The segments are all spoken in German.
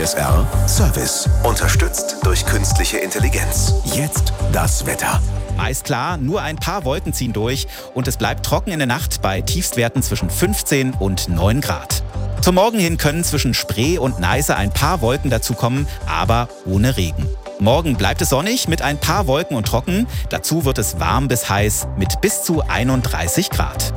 PSR Service. Unterstützt durch künstliche Intelligenz. Jetzt das Wetter. Meist klar, nur ein paar Wolken ziehen durch und es bleibt trocken in der Nacht bei Tiefstwerten zwischen 15 und 9 Grad. Zum Morgen hin können zwischen Spree und Neiße ein paar Wolken dazukommen, aber ohne Regen. Morgen bleibt es sonnig mit ein paar Wolken und trocken. Dazu wird es warm bis heiß mit bis zu 31 Grad.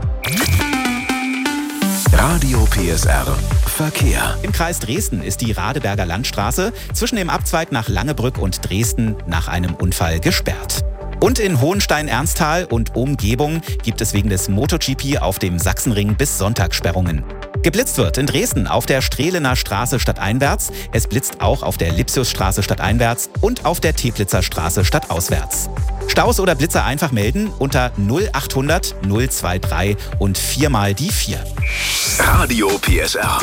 Radio PSR Verkehr. Im Kreis Dresden ist die Radeberger Landstraße zwischen dem Abzweig nach Langebrück und Dresden nach einem Unfall gesperrt. Und in Hohenstein-Ernsthal und Umgebung gibt es wegen des MotoGP auf dem Sachsenring bis Sonntag Sperrungen. Geblitzt wird in Dresden auf der Strehlener Straße stadteinwärts. Es blitzt auch auf der Lipsiusstraße stadteinwärts und auf der Teplitzer Straße stadtauswärts. Staus oder Blitzer einfach melden unter 0800 023 und 4 mal die 4. Radio PSR.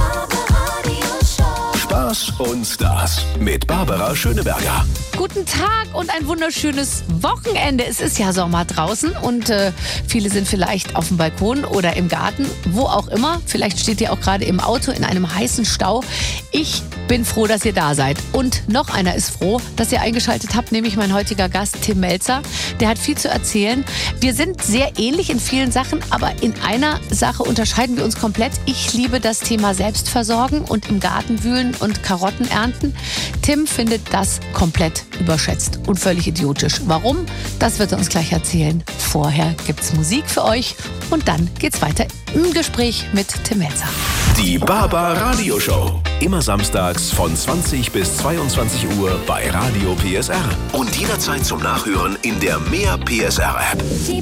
Spaß und Stars mit Barbara Schöneberger. Guten Tag und ein wunderschönes Wochenende. Es ist ja Sommer draußen und viele sind vielleicht auf dem Balkon oder im Garten, wo auch immer. Vielleicht steht ihr auch gerade im Auto in einem heißen Stau. Ich bin froh, dass ihr da seid. Und noch einer ist froh, dass ihr eingeschaltet habt, nämlich mein heutiger Gast Tim Melzer. Der hat viel zu erzählen. Wir sind sehr ähnlich in vielen Sachen, aber in einer Sache unterscheiden wir uns komplett. Ich liebe das Thema Selbstversorgen und im Garten wühlen und Karotten ernten. Tim findet das komplett überschätzt und völlig idiotisch. Warum? Das wird er uns gleich erzählen. Vorher gibt's Musik für euch und dann geht's weiter im Gespräch mit Tim Melzer. Die Barbar Radio Show. Immer samstags von 20 bis 22 Uhr bei Radio PSR. Und jederzeit zum Nachhören in der Mehr PSR App.